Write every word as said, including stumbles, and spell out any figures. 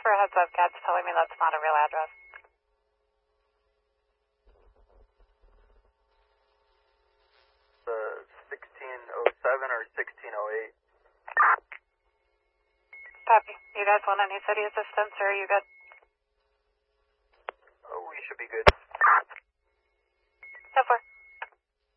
for a heads up, Cat's telling me that's not a real address. The sixteen oh seven or sixteen oh eight? Copy. You guys want any city assistance, or are you good? Oh, we should be good. ten four.